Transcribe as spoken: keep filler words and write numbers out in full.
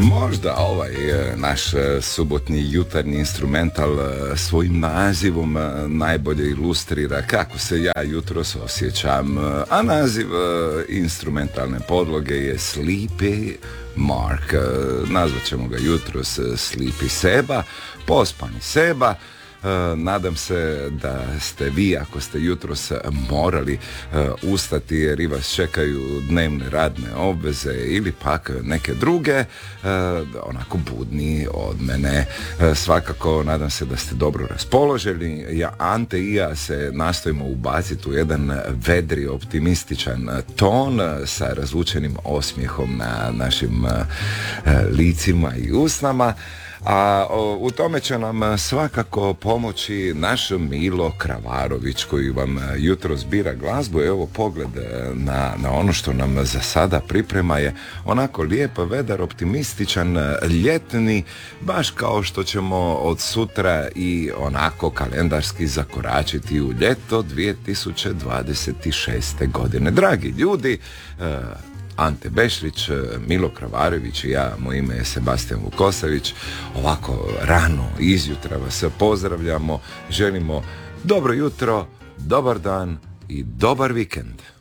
Možda ovaj naš subotnji jutarnji instrumental svojim nazivom najbolje ilustrira kako se ja jutros osjećam, a naziv instrumentalne podloge je Sleepy Mark. Nazvat ćemo ga jutros Sleepy Seba, pospani Seba. Nadam se da ste vi, ako ste jutros morali ustati jer i vas čekaju dnevne radne obveze ili pak neke druge, onako budni od mene. Svakako nadam se da ste dobro raspoloženi. Ja, Ante i ja se nastojimo ubaciti u jedan vedri, optimističan ton sa razvučenim osmijehom na našim licima i usnama. A o, u tome će nam svakako pomoći naš Milo Kravarović koji vam jutro zbira glazbu. Evo pogled na, na ono što nam za sada priprema je onako lijep, vedar, optimističan, ljetni, baš kao što ćemo od sutra i onako kalendarski zakoračiti u ljeto dvije tisuće dvadeset šeste. godine. Dragi ljudi, e, Ante Bešlić, Milo Kravarević i ja, moje ime je Sebastian Vukosavić. Ovako rano izjutra vas pozdravljamo, želimo dobro jutro, dobar dan i dobar vikend.